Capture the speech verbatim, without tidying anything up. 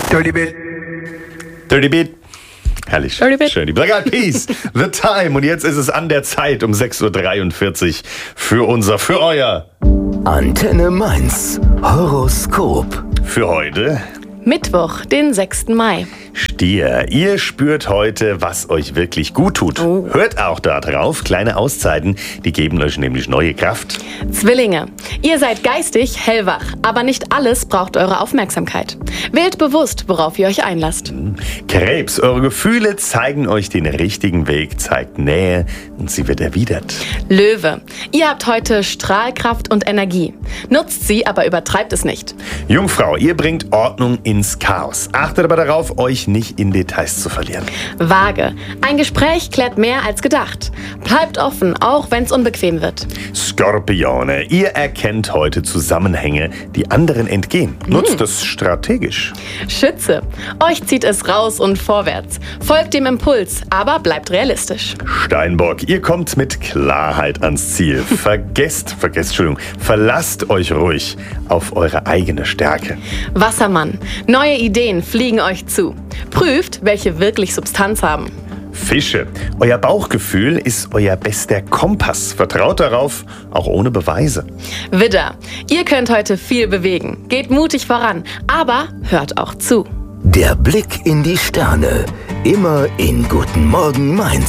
Dirty Bit. Dirty Beat. Herrlich. Dirty Bit. Schön. Die Black Eyed Peas. The Time. Und jetzt ist es an der Zeit um sechs Uhr dreiundvierzig für unser, für euer, Antenne Mainz. Horoskop. für heute. Mittwoch, den sechsten Mai. Stier, ihr spürt heute, was euch wirklich gut tut. Oh. Hört auch da drauf. Kleine Auszeiten, die geben euch nämlich neue Kraft. Zwillinge, ihr seid geistig hellwach, aber nicht alles braucht eure Aufmerksamkeit. Wählt bewusst, worauf ihr euch einlasst. Krebs, eure Gefühle zeigen euch den richtigen Weg, zeigt Nähe und sie wird erwidert. Löwe, ihr habt heute Strahlkraft und Energie. Nutzt sie, aber übertreibt es nicht. Jungfrau, ihr bringt Ordnung ins Chaos. Achtet aber darauf, euch nicht in Details zu verlieren. Waage, ein Gespräch klärt mehr als gedacht. Bleibt offen, auch wenn es unbequem wird. Skorpione, ihr erkennt heute Zusammenhänge, die anderen entgehen. Nutzt es strategisch. Schütze, euch zieht es raus und vorwärts. Folgt dem Impuls, aber bleibt realistisch. Steinbock, ihr kommt mit Klarheit ans Ziel. Vergesst, vergesst, Entschuldigung, verlasst euch ruhig auf eure eigene Stärke. Wassermann, neue Ideen fliegen euch zu. Prüft, welche wirklich Substanz haben. Fische, euer Bauchgefühl ist euer bester Kompass. Vertraut darauf, auch ohne Beweise. Widder, ihr könnt heute viel bewegen. Geht mutig voran, aber hört auch zu. Der Blick in die Sterne. Immer in Guten Morgen Mainz.